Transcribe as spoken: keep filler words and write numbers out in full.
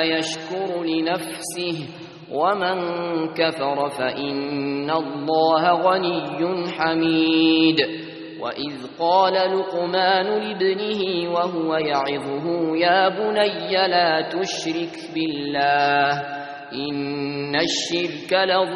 يشكر لنفسه ومن كفر فإن الله غني حميد وإذ قال لقمان لابنه وهو يعظه يا بني لا تشرك بالله إن الشرك لظلم